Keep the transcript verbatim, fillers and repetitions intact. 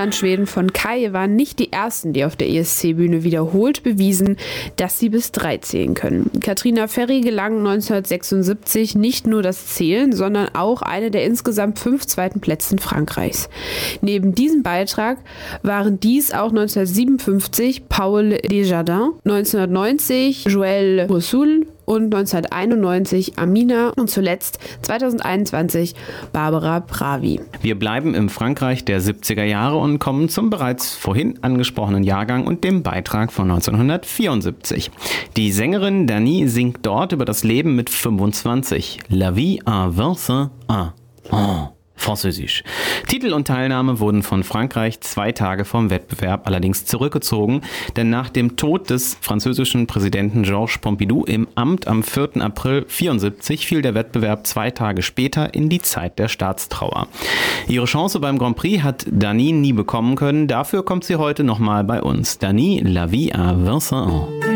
Inlandschweden von Kai waren nicht die ersten, die auf der E S C-Bühne wiederholt bewiesen, dass sie bis drei zählen können. Katrina Ferry gelang neunzehnhundertsechsundsiebzig nicht nur das Zählen, sondern auch eine der insgesamt fünf zweiten Plätzen Frankreichs. Neben diesem Beitrag waren dies auch neunzehnhundertsiebenundfünfzig Paul Desjardins, neunzehnhundertneunzig Joël Boussoul und neunzehnhunderteinundneunzig Amina und zuletzt zweitausendeinundzwanzig Barbara Pravi. Wir bleiben im Frankreich der siebziger Jahre und kommen zum bereits vorhin angesprochenen Jahrgang und dem Beitrag von neunzehnhundertvierundsiebzig. Die Sängerin Dani singt dort über das Leben mit fünfundzwanzig. La vie à vingt-cinq ans. Oh. Französisch. Titel und Teilnahme wurden von Frankreich zwei Tage vom Wettbewerb allerdings zurückgezogen, denn nach dem Tod des französischen Präsidenten Georges Pompidou im Amt am vierten April vierundsiebzig fiel der Wettbewerb zwei Tage später in die Zeit der Staatstrauer. Ihre Chance beim Grand Prix hat Dani nie bekommen können, dafür kommt sie heute nochmal bei uns. Dani, La vie à vingt-cinq ans.